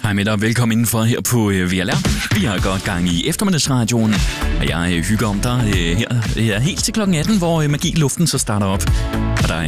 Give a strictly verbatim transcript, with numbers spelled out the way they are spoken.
Hej med dig og velkommen indenfor her på øh, V L R. Vi har godt gang i eftermiddagsradioen, og jeg øh, hygger om dig øh, her, her helt til klokken atten, hvor øh, Magi i Luften så starter op. Og der